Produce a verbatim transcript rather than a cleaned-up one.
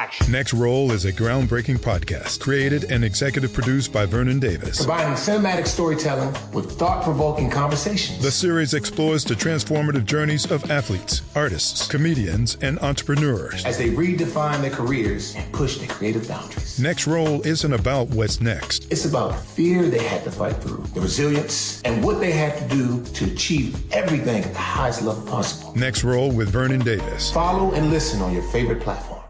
action. Next Roll is a groundbreaking podcast created and executive produced by Vernon Davis. Combining cinematic storytelling with thought-provoking conversations. The series explores the transformative journeys of athletes, artists, comedians, and entrepreneurs as they redefine their careers and push their creative boundaries. Next Roll isn't about what's next. It's about the fear they had to fight through, the resilience, and what they had to do to achieve everything at the highest level possible. Next Roll with Vernon Davis. Follow and listen on your favorite platform.